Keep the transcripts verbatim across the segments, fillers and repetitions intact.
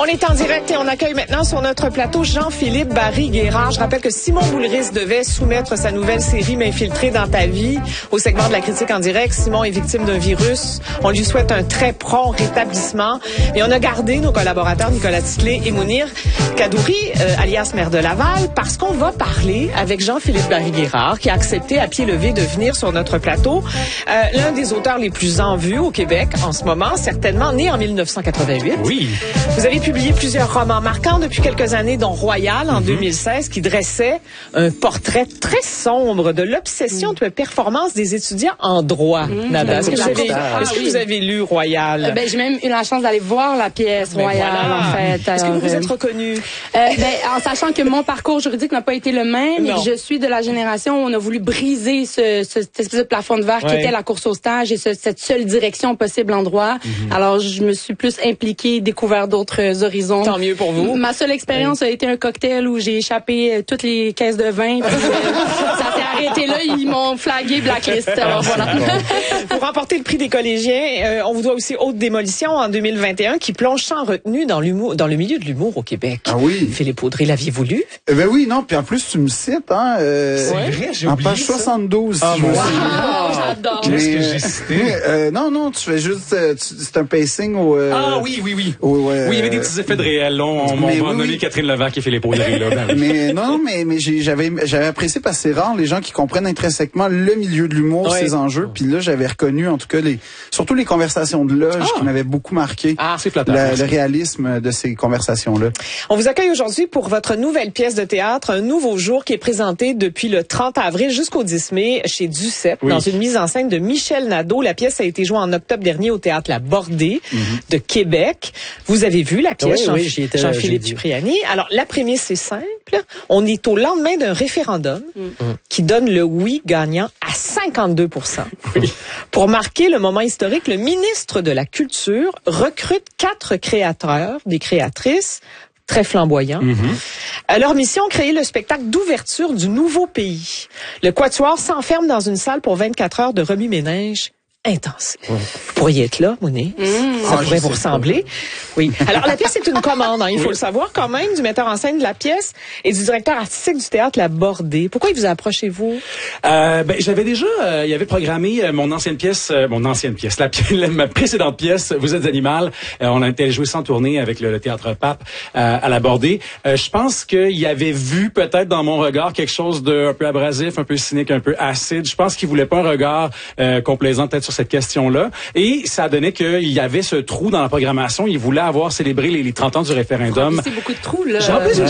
On est en direct et on accueille maintenant sur notre plateau Jean-Philippe Barry-Guérard. Je rappelle que Simon Boulris devait soumettre sa nouvelle série M'infiltrer dans ta vie au segment de la critique en direct. Simon est victime d'un virus. On lui souhaite un très prompt rétablissement. Et on a gardé nos collaborateurs Nicolas Titley et Mounir Kadouri, euh, alias maire de Laval, parce qu'on va parler avec Jean-Philippe Barry-Guérard qui a accepté à pied levé de venir sur notre plateau. Euh, l'un des auteurs les plus en vue au Québec en ce moment, certainement né en mille neuf cent quatre-vingt-huit. Oui. Vous avez publié plusieurs romans marquants depuis quelques années, dont Royal en mm-hmm. deux mille seize, qui dressait un portrait très sombre de l'obsession mm. de performance des étudiants en droit. Mm. Nada, est-ce que, vous avez, ah, est-ce que oui. vous avez lu Royal? Euh, ben, j'ai même eu la chance d'aller voir la pièce ben Royal, voilà. en fait. Est-ce que vous vous êtes reconnu? Euh, ben, en sachant que mon parcours juridique n'a pas été le même non. et que je suis de la génération où on a voulu briser ce, ce, cette espèce de plafond de verre ouais. qui était la course au stage et ce, cette seule direction possible en droit. Mm-hmm. Alors, je me suis plus impliquée, découvert d'autres horizons. Tant mieux pour vous. Ma seule expérience oui. a été un cocktail où j'ai échappé toutes les caisses de vin. Puis, euh, ça s'est arrêté là, ils m'ont flagué blacklist. Alors voilà. Pour remporter le prix des collégiens, euh, on vous doit aussi Haute Démolition en deux mille vingt et un qui plonge sans retenue dans l'humour, dans le milieu de l'humour au Québec. Ah oui. Philippe Audrey, l'aviez-vous lu? Eh ben oui, non, puis en plus tu me cites, hein. Euh, C'est ouais. vrai, j'ai en oublié page ça. soixante-douze. Ah, si moi je aussi. Wow, j'adore. Qu'est-ce que j'ai cité? Euh, non, non, tu fais juste, euh, tu, c'est un pacing au. Euh, ah oui, oui, oui. Au, euh, oui, il y avait des petits effets de réel. Là, on m'a oui, nommé oui. Catherine Levac et Philippe Audrey. Là, ben, mais non, mais mais j'ai, j'avais j'avais apprécié parce que c'est rare les gens qui comprennent intrinsèquement le milieu de l'humour, ouais. ses enjeux. Puis là, j'avais reconnu en tout cas les, surtout les conversations de loge ah. qui m'avaient beaucoup marqué. Ah, c'est flatteur. La, le réalisme de ces conversations-là. On vous accueille aujourd'hui pour votre nouvelle pièce de théâtre, Un nouveau jour, qui est présentée depuis le trente avril jusqu'au dix mai chez Duceppe, oui. dans une mise en scène de Michel Nadeau. La pièce a été jouée en octobre dernier au théâtre La Bordée mm-hmm. de Québec. Vous avez vu la pièce, oui, Jean- oui, Jean-Philippe Cipriani. Alors, la prémisse est simple. On est au lendemain d'un référendum mm. qui donne le oui gagnant à cinquante-deux pour cent. Oui. Pour marquer le moment historique, le ministre de la Culture recrute quatre créateurs, des créatrices, très flamboyants. Mm-hmm. Leur mission, créer le spectacle d'ouverture du nouveau pays. Le Quatuor s'enferme dans une salle pour vingt-quatre heures de remue-ménage intense. Mmh. Vous pourriez être là, Mounir. Mmh. Ça ah, pourrait vous ressembler. Pas. Oui. Alors, la pièce est une commande, hein, il faut oui. le savoir quand même, du metteur en scène de la pièce et du directeur artistique du théâtre La Bordée. Pourquoi il vous a approché, vous? Euh, ben, j'avais déjà, euh, il avait programmé euh, mon ancienne pièce, euh, mon ancienne pièce, la, la ma précédente pièce, Vous êtes animal. Euh, on a été joué sans tournée avec le, le théâtre Pape euh, à La Bordée. Euh, je pense qu'il avait vu peut-être dans mon regard quelque chose de un peu abrasif, un peu cynique, un peu acide. Je pense qu'il voulait pas un regard euh, complaisant peut-être sur cette question-là. Et ça donnait qu'il y avait ce trou dans la programmation. Il voulait avoir célébré les, les trente ans du référendum. C'est beaucoup de trous, là. J'en plus,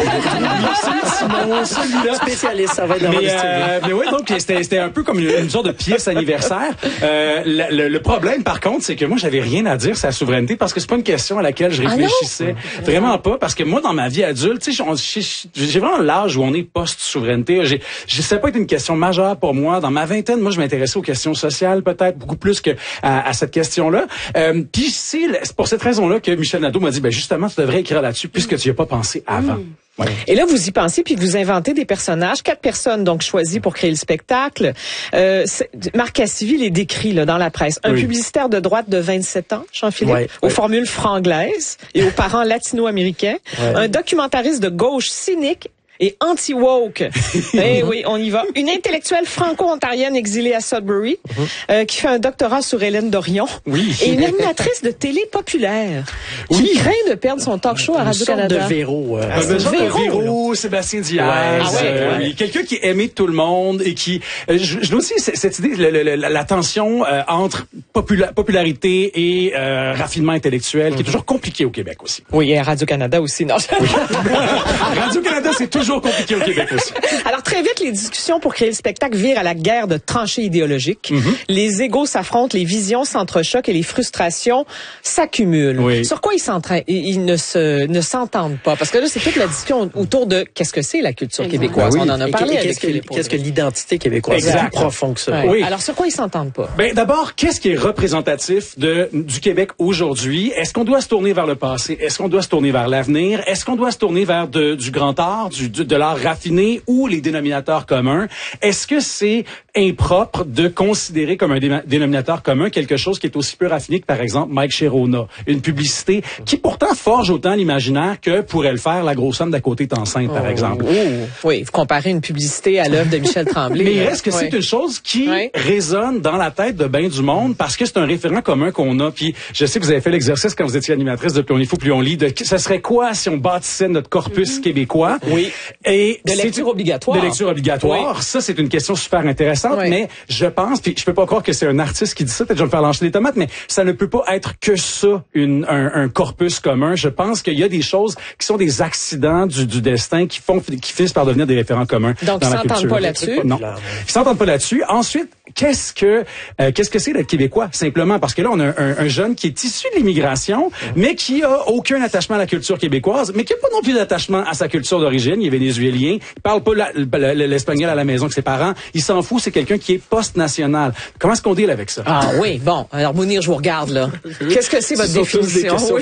celui-là. Spécialiste, ça va être dans mais, euh, mais oui, donc, c'était, c'était un peu comme une, une sorte de pièce anniversaire. Euh, le, le, le problème, par contre, c'est que moi, j'avais rien à dire sur la souveraineté parce que c'est pas une question à laquelle je réfléchissais. Ah vraiment pas. Parce que moi, dans ma vie adulte, tu sais, j'ai vraiment l'âge où on est post-souveraineté. J'ai, j'ai, ça n'a pas été une question majeure pour moi. Dans ma vingtaine, moi, je m'intéressais aux questions sociales, peut-être, beaucoup plus que à, à cette question-là. Euh, Puis c'est pour cette raison-là que Michel Nadeau m'a dit, ben justement, tu devrais écrire là-dessus puisque tu n'y as pas pensé avant. Mmh. Ouais. Et là, vous y pensez, puis vous inventez des personnages, quatre personnes donc choisies pour créer le spectacle. Euh, Marc Cassivi les décrit là, dans la presse. Un oui. publicitaire de droite de vingt-sept ans, Jean-Philippe, ouais, aux ouais. formules franglaises et aux parents latino-américains. Ouais. Un documentariste de gauche cynique et anti-woke. Eh oui, on y va. Une intellectuelle franco-ontarienne exilée à Sudbury, uh-huh. euh, qui fait un doctorat sur Hélène Dorion. Oui. Et une animatrice de télé populaire oui. qui craint de perdre son talk show à Radio-Canada. De Véro. Euh, ah, un genre de Véro, Sébastien Diaz. Ouais, ah ouais, euh, ouais. Quelqu'un qui est aimé de tout le monde et qui... Euh, je, je dois aussi cette idée, le, le, la, la tension euh, entre popula- popularité et euh, raffinement intellectuel, mm-hmm. qui est toujours compliqué au Québec aussi. Oui, et à Radio-Canada aussi. Non. Oui. Radio-Canada, c'est toujours compliqué au Québec aussi. Alors, très vite, les discussions pour créer le spectacle virent à la guerre de tranchées idéologiques. Mm-hmm. Les égos s'affrontent, les visions s'entrechoquent et les frustrations s'accumulent. Oui. Sur quoi ils, s'entraînent, ils ne, se, ne s'entendent pas? Parce que là, c'est toute la discussion autour de qu'est-ce que c'est la culture Exactement. québécoise. Oui. On en a parlé. Et avec qu'est-ce, que, qu'est-ce que l'identité québécoise? C'est plus profond que ça. Ouais. Oui. Alors, sur quoi ils s'entendent pas? Ben, d'abord, qu'est-ce qui est représentatif de, du Québec aujourd'hui? Est-ce qu'on doit se tourner vers le passé? Est-ce qu'on doit se tourner vers l'avenir? Est-ce qu'on doit se tourner vers de, du grand art, du, de l'art raffiné ou les dénominateurs communs? Est-ce que c'est impropre de considérer comme un dé- dénominateur commun quelque chose qui est aussi peu raffiné que, par exemple, Mike Sherona. Une publicité qui pourtant forge autant l'imaginaire que pourrait le faire la grosse homme d'à côté est enceinte, par oh, exemple. Oh. Oui, vous comparez une publicité à l'œuvre de Michel Tremblay. Mais est-ce que oui. c'est une chose qui oui. résonne dans la tête de ben du monde parce que c'est un référent commun qu'on a. Puis je sais que vous avez fait l'exercice quand vous étiez animatrice de Plus on est fou, plus on lit. De, ce serait quoi si on bâtissait notre corpus mm-hmm. québécois? Oui. Et de lecture obligatoire. De lecture obligatoire. Oui. Ça, c'est une question super intéressante. Oui. Mais je pense, puis je peux pas croire que c'est un artiste qui dit ça. Peut-être que je vais me faire lancer des tomates, mais ça ne peut pas être que ça, une, un, un corpus commun. Je pense qu'il y a des choses qui sont des accidents du, du destin qui font, qui finissent par devenir des référents communs. Donc, dans ils la s'entendent culture. pas là-dessus? Non. Ils s'entendent pas là-dessus. Ensuite, qu'est-ce que euh, qu'est-ce que c'est d'être québécois? Simplement parce que là, on a un, un, un jeune qui est issu de l'immigration, mais qui a aucun attachement à la culture québécoise, mais qui a pas non plus d'attachement à sa culture d'origine. Il est vénézuélien. Il parle pas la, la, l'espagnol à la maison que ses parents. Il s'en fout. C'est quelqu'un qui est post-national. Comment est-ce qu'on deal avec ça? Ah oui, bon. Alors, Mounir, je vous regarde, là. Qu'est-ce que c'est votre définition? Oui.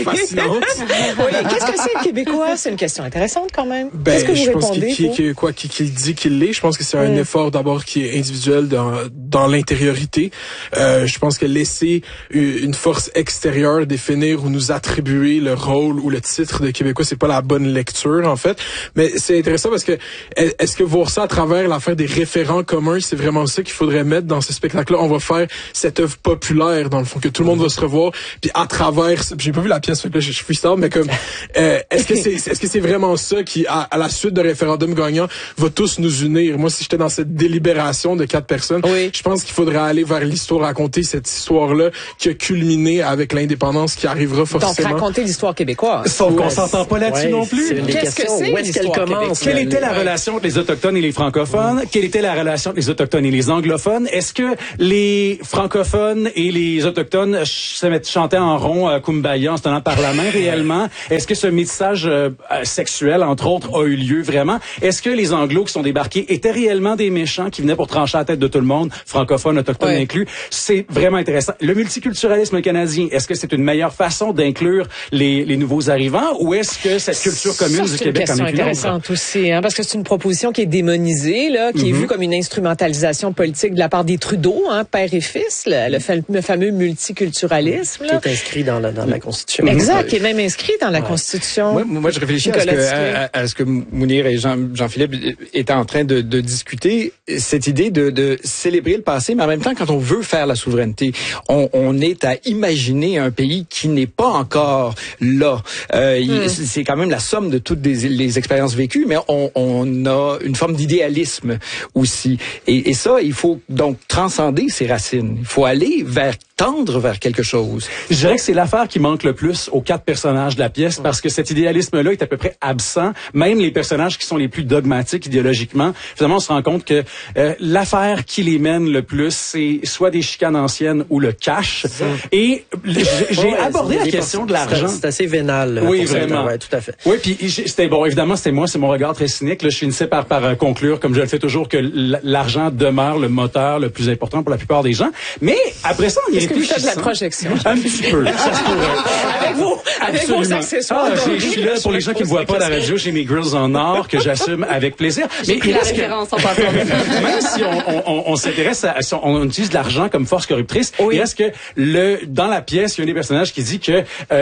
oui. Qu'est-ce que c'est le québécois? C'est une question intéressante quand même. Ben, Qu'est-ce que vous je répondez? pense qu'il, qu'il, quoi, qu'il, qu'il dit qu'il l'est. Je pense que c'est un mm. effort d'abord qui est individuel dans, dans l'intériorité. Euh, je pense que laisser une force extérieure définir ou nous attribuer le rôle ou le titre de Québécois, c'est pas la bonne lecture, en fait. Mais c'est intéressant parce que est-ce que voir ça à travers l'affaire des référents communs, c'est vraiment ça qu'il faudrait mettre dans ce spectacle-là? On va faire cette œuvre populaire, dans le fond, que tout le monde va se revoir, puis à travers, j'ai pas vu la pièce, fait que là, je suis freestyle, mais comme, euh, est-ce que c'est, est-ce que c'est vraiment ça qui, à, à la suite de référendum gagnant, va tous nous unir? Moi, si j'étais dans cette délibération de quatre personnes, oui. je pense qu'il faudrait aller vers l'histoire, raconter cette histoire-là qui a culminé avec l'indépendance qui arrivera forcément. Donc, raconter l'histoire québécoise. Sauf qu'on s'entend pas là-dessus ouais, non plus. Qu'est-ce que c'est? Où est-ce qu'elle commence? Quelle était la relation entre les Autochtones et les francophones? Quelle était la relation entre les Autochtones et les anglophones? Est-ce que les francophones et les Autochtones se mettent chanter en rond à Kumbaya en se tenant par la main réellement? Est-ce que ce métissage euh, sexuel, entre autres, a eu lieu vraiment? Est-ce que les Anglos qui sont débarqués étaient réellement des méchants qui venaient pour trancher la tête de tout le monde, francophones, autochtones ouais. inclus? C'est vraiment intéressant. Le multiculturalisme canadien, est-ce que c'est une meilleure façon d'inclure les, les nouveaux arrivants ou est-ce que cette culture commune ça, du Québec en est une autre? C'est intéressante aussi, hein, parce que c'est une proposition qui est démonisée, là, qui mm-hmm. est vue comme une instrumentalisation politique de la part des Trudeau, hein, père et fils, le, le, fa- le fameux multiculturalisme. Là. Qui est inscrit dans la, dans la Constitution. Exact, mm-hmm. qui est même inscrit dans la ouais. Constitution. Moi, moi je réfléchis à ce, que, à, à ce que Mounir et Jean, Jean-Philippe étaient en train de, de discuter, cette idée de, de célébrer le passé, mais en même temps, quand on veut faire la souveraineté, on, on est à imaginer un pays qui n'est pas encore là. Euh, mm. il, c'est quand même la somme de toutes les, les expériences vécues, mais on, on a une forme d'idéalisme aussi. Et, et ça, il faut donc transcender ses racines. Il faut aller vers tendre vers quelque chose. Je dirais que c'est l'affaire qui manque le plus aux quatre personnages de la pièce, parce que cet idéalisme-là est à peu près absent. Même les personnages qui sont les plus dogmatiques idéologiquement, finalement, on se rend compte que euh, l'affaire qui les mène le plus, c'est soit des chicanes anciennes ou le cash. Et j'ai, j'ai ouais, abordé la question de l'argent. C'est assez vénal. Oui, vraiment. Ouais, tout à fait. Oui, puis c'était bon. Évidemment, c'était moi, c'est mon regard très cynique. Là, je finissais par par euh, conclure, comme je le fais toujours, que l'argent demeure le moteur le plus important pour la plupart des gens. Mais après ça, on y Est-ce que vous faites de la projection? Un petit peu. Ça se pourrait. Avec vous, avec vos accessoires. Ah, je suis là pour les gens qui ne voient pas la radio, j'ai mes grills en or que j'assume avec plaisir. J'ai mais pris la référence en passant. Même si on, on, on s'intéresse à, on utilise de l'argent comme force corruptrice, oui. il reste que le, dans la pièce, il y a un des personnages qui dit que euh,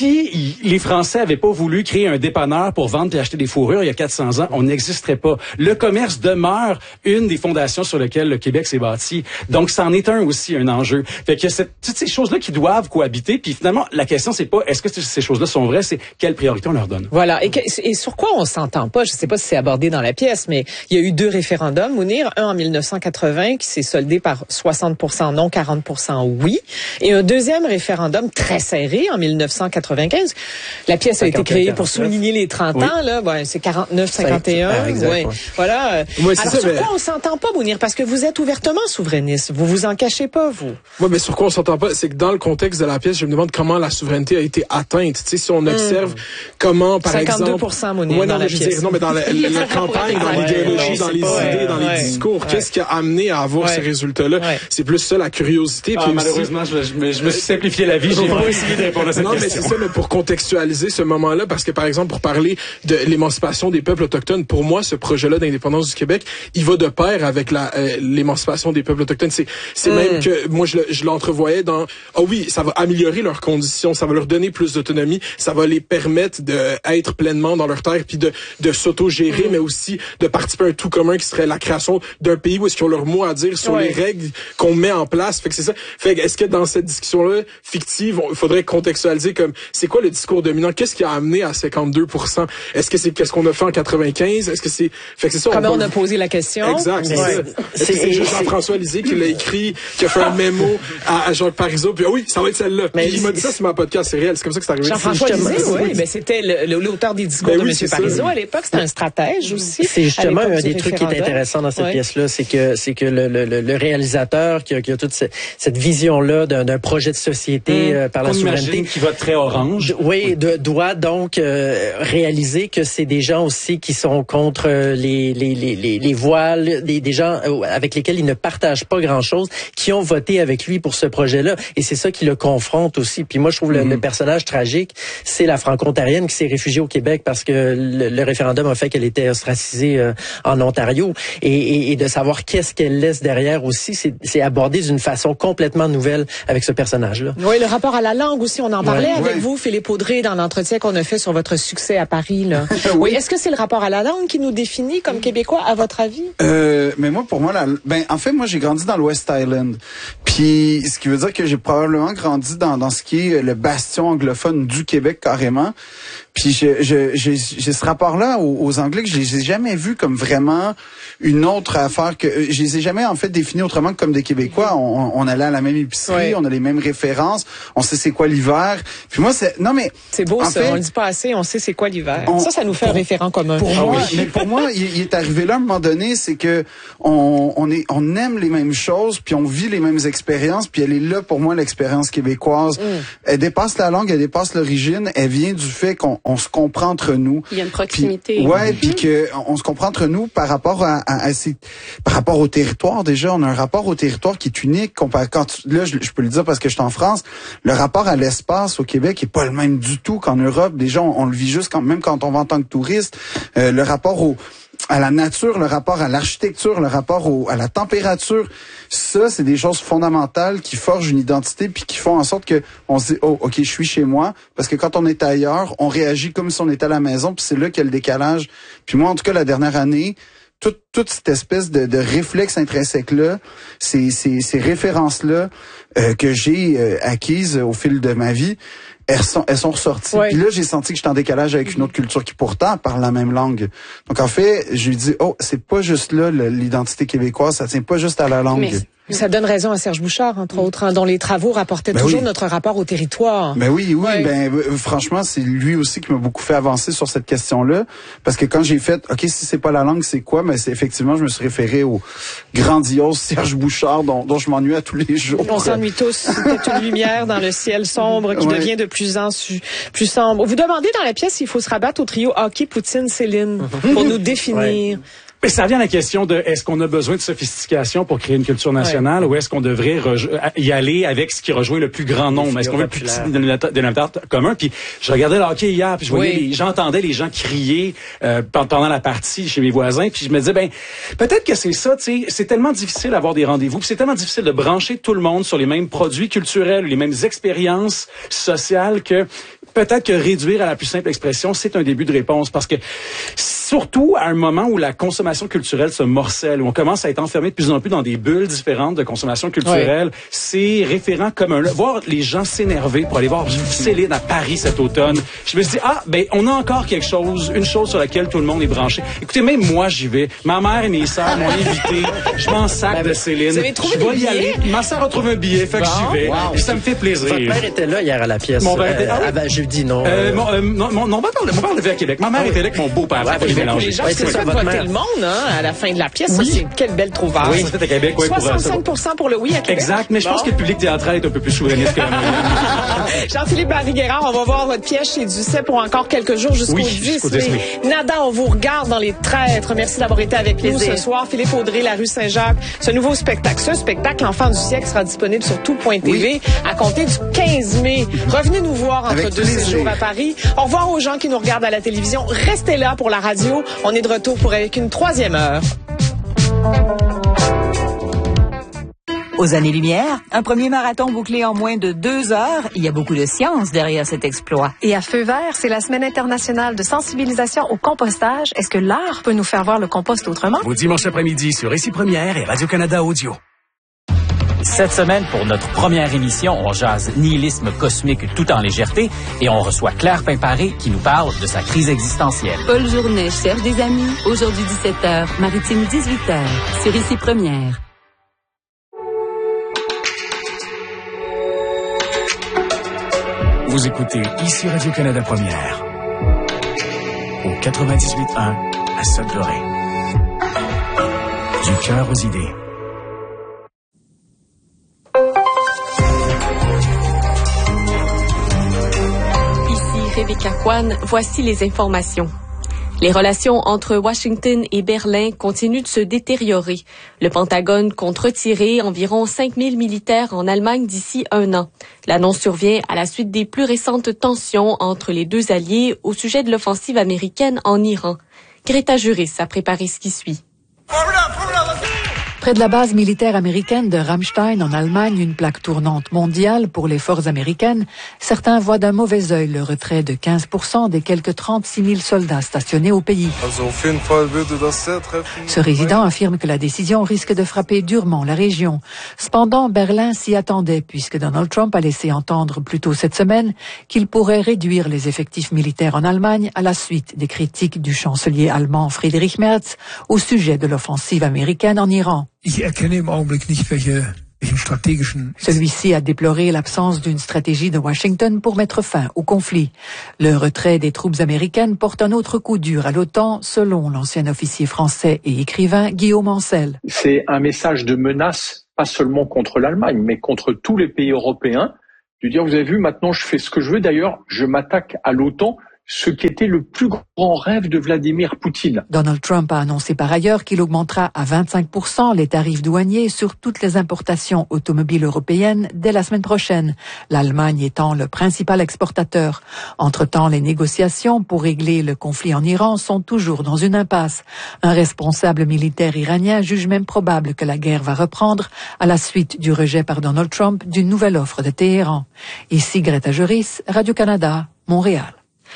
si les Français avaient pas voulu créer un dépanneur pour vendre et acheter des fourrures il y a quatre cents ans, on n'existerait pas. Le commerce demeure une des fondations sur lesquelles le Québec s'est bâti. Donc, c'en est un aussi, un enjeu. Fait que c'est toutes ces choses-là qui doivent cohabiter. Puis finalement, la question, c'est pas est-ce que ces choses-là sont vraies, c'est quelle priorité on leur donne. Voilà. Et, que, et sur quoi on s'entend pas? Je sais pas si c'est abordé dans la pièce, mais il y a eu deux référendums, Mounir. Un en mille neuf cent quatre-vingts qui s'est soldé par soixante pour cent non, quarante pour cent oui. Et un deuxième référendum très serré en mille neuf cent quatre-vingt-quinze. La pièce a été créée quarante-neuf pour souligner les trente oui. ans. Là, ouais, c'est quarante-neuf cinquante et un. Ah, exact, ouais. Ouais. Voilà. Ouais, alors ça, sur mais... quoi on s'entend pas, Mounir? Parce que vous êtes ouvertement souverainiste. Vous vous en cachez pas, vous. Oui, mais sur pourquoi on s'entend pas, c'est que dans le contexte de la pièce, je me demande comment la souveraineté a été atteinte. Tu sais, si on observe mmh. comment, par cinquante-deux pour cent exemple, Mounier, ouais, non, dans mais la je veux pièce. dire, non, mais dans la, la, la campagne, dans l'idéologie, dans les ouais, idées, dans ouais, les discours, ouais. qu'est-ce qui a amené à avoir ouais. ces résultats-là ouais. C'est plus ça la curiosité. Ah, puis malheureusement, aussi, je, je, me, je me suis simplifié la vie. J'ai ouais. pas essayé de répondre à cette non, question. Non, mais c'est ça, mais pour contextualiser ce moment-là, parce que par exemple, pour parler de l'émancipation des peuples autochtones, pour moi, ce projet-là d'indépendance du Québec, il va de pair avec la euh, l'émancipation des peuples autochtones. C'est c'est mm. même que moi je, je l'entrevoyais dans ah oh oui, ça va améliorer leurs conditions, ça va leur donner plus d'autonomie, ça va les permettre de être pleinement dans leur terre puis de de s'autogérer, mm. mais aussi de participer à un tout commun qui serait la création d'un pays où est-ce qu'ils ont leur mot à dire sur ouais. les règles qu'on met en place. Fait que c'est ça. Fait que est-ce que dans cette discussion-là fictive, il faudrait contextualiser comme c'est quoi le discours dominant, qu'est-ce qui a amené à cinquante-deux pour cent? Est-ce que c'est qu'est-ce qu'on a fait en quatre-vingt-quinze? Est-ce que c'est fait que c'est ça comment on, on a posé la question? Exact, c'est ouais. ça. Est-ce que c'est juste Jean-François Lisée qui l'a écrit, qui a fait un mémo à, à Jacques Parizeau, puis ah oui, ça va être celle-là. Puis il m'a dit ça sur ma podcast, c'est réel, c'est comme ça que c'est arrivé. Jean-François Lisée, oui, ben c'était le, l'auteur des discours ben de oui, M. Parizeau à l'époque, c'était un stratège aussi. C'est justement un des trucs qui est intéressant dans cette ouais. pièce-là, c'est que c'est que le, le, le réalisateur qui a, qui a toute cette, cette vision-là d'un, d'un projet de société mmh. euh, par la souveraineté, qui va très orange. Oui, de, doit donc euh, réaliser que c'est des gens aussi qui sont contre les les les les, les voiles, des, des gens avec lesquels il ne partage pas grand-chose, qui ont voté avec lui pour ce projet-là. Et c'est ça qui le confronte aussi. Puis moi, je trouve mm-hmm. le, le personnage tragique, c'est la franco-ontarienne qui s'est réfugiée au Québec parce que le, le référendum a fait qu'elle était ostracisée euh, en Ontario. Et, et, et de savoir qu'est-ce qu'elle laisse derrière aussi, c'est, c'est abordé d'une façon complètement nouvelle avec ce personnage-là. Oui, le rapport à la langue aussi, on en parlait ouais, avec ouais. vous, Philippe Audrey, dans l'entretien qu'on a fait sur votre succès à Paris. Là. oui. oui. Est-ce que c'est le rapport à la langue qui nous définit comme Québécois, à votre avis? Euh, mais moi, pour moi, la, ben, en fait, moi, j'ai grandi dans l'West Island. Puis, ce qui veut dire que j'ai probablement grandi dans, dans ce qui est le bastion anglophone du Québec, carrément. Puis, je, je, j'ai, j'ai ce rapport-là aux, aux Anglais que je les ai jamais vus comme vraiment une autre affaire que, je les ai jamais, en fait, définis autrement que comme des Québécois. On, on allait à la même épicerie, oui. on a les mêmes références, on sait c'est quoi l'hiver. Puis moi, c'est, non, mais. C'est beau, ça. Fait, on le dit pas assez, on sait c'est quoi l'hiver. On, ça, ça nous fait pour, un référent commun. Pour moi, mais pour moi, il, il est arrivé là, à un moment donné, c'est que on, on est, on aime les mêmes choses, puis on vit les mêmes expériences, puis elle est là pour moi, l'expérience québécoise. Mm. Elle dépasse la langue, elle dépasse l'origine, elle vient du fait qu'on on se comprend entre nous. Il y a une proximité. Puis, ouais, mm-hmm. puis que on se comprend entre nous par rapport à, à, à ces, par rapport au territoire. Déjà, on a un rapport au territoire qui est unique. Quand tu, là, je, je peux le dire parce que je suis en France, le rapport à l'espace au Québec est pas le même du tout qu'en Europe. Déjà, on, on le vit juste quand même quand on va en tant que touriste. Euh, le rapport au à la nature, le rapport à l'architecture, le rapport au, à la température, ça, c'est des choses fondamentales qui forgent une identité puis qui font en sorte que on se dit, oh, ok, je suis chez moi, parce que quand on est ailleurs, on réagit comme si on était à la maison, puis c'est là qu'il y a le décalage. Puis moi, en tout cas, la dernière année, toute, toute cette espèce de, de réflexe intrinsèque-là, ces, ces, ces références-là euh, que j'ai euh, acquises au fil de ma vie, elles sont, elles sont ressorties. Ouais. Puis là, j'ai senti que j'étais en décalage avec une autre culture qui pourtant parle la même langue. Donc en fait, je lui dis, oh, c'est pas juste là le, l'identité québécoise, ça tient pas juste à la langue. Mais... Ça donne raison à Serge Bouchard, entre autres, hein, dont les travaux rapportaient ben toujours oui. notre rapport au territoire. Ben oui, oui. Ouais. Ben euh, franchement, c'est lui aussi qui m'a beaucoup fait avancer sur cette question-là, parce que quand j'ai fait, ok, si c'est pas la langue, c'est quoi? Ben c'est effectivement, je me suis référé au grandiose Serge Bouchard, dont, dont je m'ennuie à tous les jours. On s'ennuie tous. C'est une lumière dans le ciel sombre qui ouais. devient de plus en plus sombre. Vous demandez dans la pièce s'il faut se rabattre au trio hockey, Poutine, Céline pour nous définir. Ouais. Mais ça revient à la question de est-ce qu'on a besoin de sophistication pour créer une culture nationale ouais. ou est-ce qu'on devrait rejo- y aller avec ce qui rejoint le plus grand nombre? Est-ce qu'on veut le plus petit dénominateur commun? Puis je regardais le hockey hier, puis je voyais, oui. les, j'entendais les gens crier euh, pendant la partie chez mes voisins, puis je me disais ben peut-être que c'est ça, tu sais, c'est tellement difficile d'avoir des rendez-vous, puis c'est tellement difficile de brancher tout le monde sur les mêmes produits culturels, les mêmes expériences sociales que peut-être que réduire à la plus simple expression, c'est un début de réponse parce que surtout à un moment où la consommation culturelle se morcelle, où on commence à être enfermé de plus en plus dans des bulles différentes de consommation culturelle, ouais. c'est référent commun. Voir les gens s'énerver pour aller voir Céline à Paris cet automne, je me suis dit, ah, ben, on a encore quelque chose, une chose sur laquelle tout le monde est branché. Écoutez, même moi, j'y vais. Ma mère et mes sœurs m'ont invité. Je m'en sac ben, de Céline. Vous avez trouvé je vais y aller. Ma sœur a trouvé un billet, fait bon, que j'y vais. Wow. Et ça me fait plaisir. Votre mère était là hier à la pièce. Mon père était... Euh, ah oui? Je dis non. Euh, mon, euh, mon, mon, mon père, mon père levait à Québec. Ma mère était là avec mon beau-père. Ouais, les, les gens, c'est ça de voter le monde, hein, à la fin de la pièce. Oui. Ça, c'est quelle belle trouvaille. Oui, c'était à Québec, oui. soixante-cinq pour cent pour le oui à Québec. Exact, mais je bon. pense que le public théâtral est un peu plus souverainiste que la moyenne. Jean-Philippe Barry-Guerrard, on va voir votre pièce chez Duceppe pour encore quelques jours jusqu'au oui, dix. Jusqu'au dix mais oui. Nada, on vous regarde dans Les Traîtres. Merci d'avoir été avec nous ce soir. Philippe Audrey, La rue Saint-Jacques. Ce nouveau spectacle, ce spectacle, L'Enfant du siècle, sera disponible sur tout point t v oui. à compter du quinze mai. Revenez nous voir entre avec deux séjours à Paris. Au revoir aux gens qui nous regardent à la télévision. Restez là pour la radio. On est de retour pour avec une troisième heure. Aux années-lumière, un premier marathon bouclé en moins de deux heures. Il y a beaucoup de science derrière cet exploit. Et à Feu vert, c'est la semaine internationale de sensibilisation au compostage. Est-ce que l'art peut nous faire voir le compost autrement? Au dimanche après-midi sur Ici Première et Radio-Canada Audio. Cette semaine, pour notre première émission, on jase nihilisme cosmique tout en légèreté et on reçoit Claire Pimparé qui nous parle de sa crise existentielle. Paul Journet cherche des amis. Aujourd'hui dix-sept heures, Maritime dix-huit heures, sur Ici Première. Vous écoutez Ici Radio-Canada Première au quatre-vingt-dix-huit un à Sainte-Dorée. Du cœur aux idées. Ici Rebecca Kwan, voici les informations. Les relations entre Washington et Berlin continuent de se détériorer. Le Pentagone compte retirer environ cinq mille militaires en Allemagne d'ici un an. L'annonce survient à la suite des plus récentes tensions entre les deux alliés au sujet de l'offensive américaine en Iran. Greta Juris a préparé ce qui suit. Près de la base militaire américaine de Ramstein en Allemagne, une plaque tournante mondiale pour les forces américaines, certains voient d'un mauvais œil le retrait de quinze pour cent des quelques trente-six mille soldats stationnés au pays. Ce résident affirme que la décision risque de frapper durement la région. Cependant, Berlin s'y attendait puisque Donald Trump a laissé entendre plus tôt cette semaine qu'il pourrait réduire les effectifs militaires en Allemagne à la suite des critiques du chancelier allemand Friedrich Merz au sujet de l'offensive américaine en Iran. Celui-ci a déploré l'absence d'une stratégie de Washington pour mettre fin au conflit. Le retrait des troupes américaines porte un autre coup dur à l'OTAN, selon l'ancien officier français et écrivain Guillaume Ancel. C'est un message de menace, pas seulement contre l'Allemagne, mais contre tous les pays européens. De dire, vous avez vu, maintenant je fais ce que je veux. D'ailleurs, je m'attaque à l'OTAN, ce qui était le plus grand rêve de Vladimir Poutine. Donald Trump a annoncé par ailleurs qu'il augmentera à vingt-cinq pour cent les tarifs douaniers sur toutes les importations automobiles européennes dès la semaine prochaine, l'Allemagne étant le principal exportateur. Entre-temps, les négociations pour régler le conflit en Iran sont toujours dans une impasse. Un responsable militaire iranien juge même probable que la guerre va reprendre à la suite du rejet par Donald Trump d'une nouvelle offre de Téhéran. Ici Greta Juris, Radio-Canada, Montréal.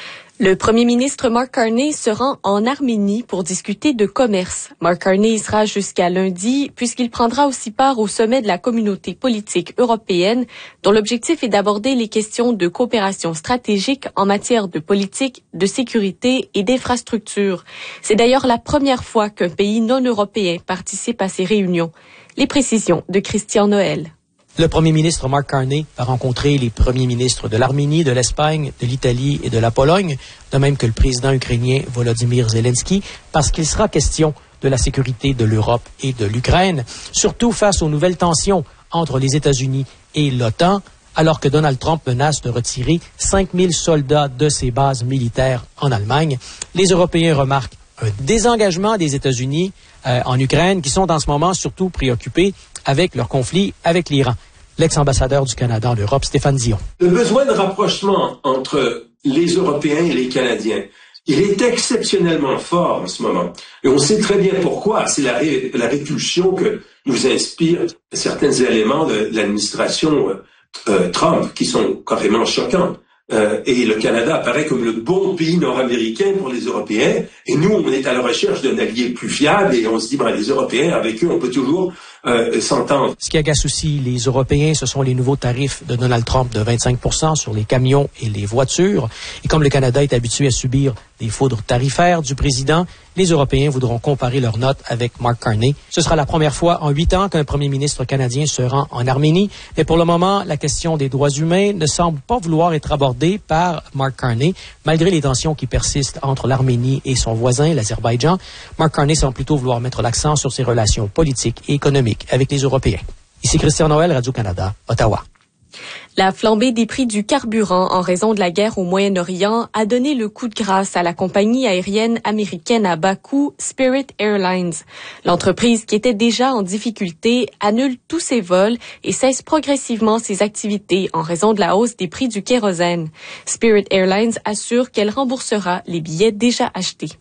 Le premier ministre Mark Carney se rend en Arménie pour discuter de commerce. Mark Carney y sera jusqu'à lundi puisqu'il prendra aussi part au sommet de la communauté politique européenne dont l'objectif est d'aborder les questions de coopération stratégique en matière de politique, de sécurité et d'infrastructure. C'est d'ailleurs la première fois qu'un pays non européen participe à ces réunions. Les précisions de Christian Noël. Le premier ministre Mark Carney va rencontrer les premiers ministres de l'Arménie, de l'Espagne, de l'Italie et de la Pologne, de même que le président ukrainien Volodymyr Zelensky, parce qu'il sera question de la sécurité de l'Europe et de l'Ukraine, surtout face aux nouvelles tensions entre les États-Unis et l'OTAN, alors que Donald Trump menace de retirer cinq mille soldats de ses bases militaires en Allemagne. Les Européens remarquent un désengagement des États-Unis euh, en Ukraine, qui sont en ce moment surtout préoccupés avec leur conflit avec l'Iran. L'ex-ambassadeur du Canada en Europe, Stéphane Dion. Le besoin de rapprochement entre les Européens et les Canadiens, il est exceptionnellement fort en ce moment. Et on sait très bien pourquoi. C'est la, ré, la répulsion que nous inspirent certains éléments de l'administration euh, Trump, qui sont carrément choquants. Euh, et le Canada apparaît comme le bon pays nord-américain pour les Européens. Et nous, on est à la recherche d'un allié plus fiable et on se dit, ben, les Européens, avec eux, on peut toujours euh, s'entendre. Ce qui agace aussi les Européens, ce sont les nouveaux tarifs de Donald Trump de vingt-cinq pour cent sur les camions et les voitures. Et comme le Canada est habitué à subir des foudres tarifaires du président, les Européens voudront comparer leurs notes avec Mark Carney. Ce sera la première fois en huit ans qu'un premier ministre canadien se rend en Arménie. Mais pour le moment, la question des droits humains ne semble pas vouloir être abordée abordé par Mark Carney. Malgré les tensions qui persistent entre l'Arménie et son voisin, l'Azerbaïdjan, Mark Carney semble plutôt vouloir mettre l'accent sur ses relations politiques et économiques avec les Européens. Ici Christian Noël, Radio-Canada, Ottawa. La flambée des prix du carburant en raison de la guerre au Moyen-Orient a donné le coup de grâce à la compagnie aérienne américaine à bas coût Spirit Airlines. L'entreprise, qui était déjà en difficulté, annule tous ses vols et cesse progressivement ses activités en raison de la hausse des prix du kérosène. Spirit Airlines assure qu'elle remboursera les billets déjà achetés.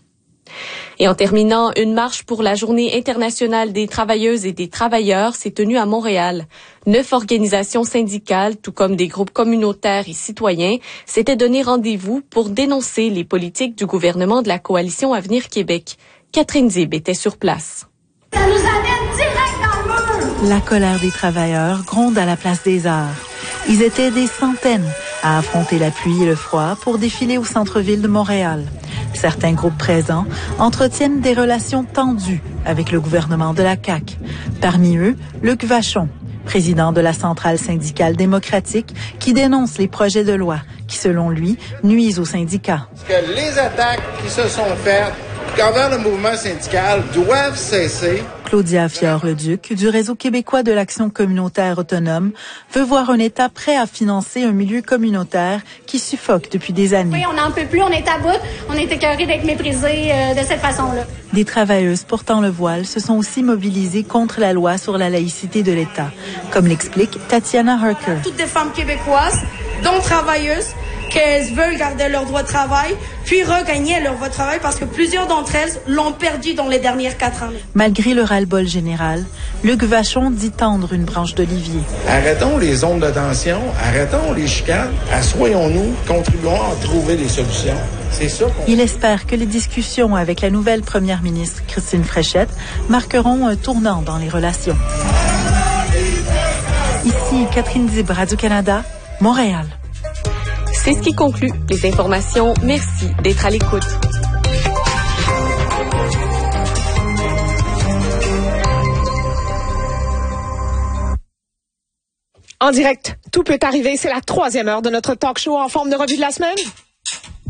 Et en terminant, une marche pour la Journée internationale des travailleuses et des travailleurs s'est tenue à Montréal. Neuf organisations syndicales, tout comme des groupes communautaires et citoyens, s'étaient donné rendez-vous pour dénoncer les politiques du gouvernement de la Coalition Avenir Québec. Catherine Zib était sur place. Ça nous amène direct dans le mur! La colère des travailleurs gronde à la place des Arts. Ils étaient des centaines à affronter la pluie et le froid pour défiler au centre-ville de Montréal. Certains groupes présents entretiennent des relations tendues avec le gouvernement de la C A Q. Parmi eux, Luc Vachon, président de la Centrale syndicale démocratique, qui dénonce les projets de loi qui, selon lui, nuisent aux syndicats. Que les attaques qui se sont faites envers le mouvement syndical doivent cesser. Claudia Fior-Leduc, du Réseau québécois de l'action communautaire autonome, veut voir un État prêt à financer un milieu communautaire qui suffoque depuis des années. Oui, on n'en peut plus, on est à bout, on est écœurés d'être méprisés euh, de cette façon-là. Des travailleuses portant le voile se sont aussi mobilisées contre la loi sur la laïcité de l'État, comme l'explique Tatiana Harker. Toutes des femmes québécoises, dont travailleuses, qu'elles veulent garder leur droit de travail, puis regagner leur droit de travail parce que plusieurs d'entre elles l'ont perdu dans les dernières quatre années. Malgré le ras-le-bol général, Luc Vachon dit tendre une branche d'olivier. Arrêtons les zones de tension, arrêtons les chicanes, assoyons-nous, contribuons à trouver des solutions. C'est ça qu'on... Il espère que les discussions avec la nouvelle première ministre Christine Fréchette marqueront un tournant dans les relations. Ici Catherine Dib, Radio-Canada, Montréal. C'est ce qui conclut les informations. Merci d'être à l'écoute. En direct, tout peut arriver. C'est la troisième heure de notre talk show en forme de revue de la semaine.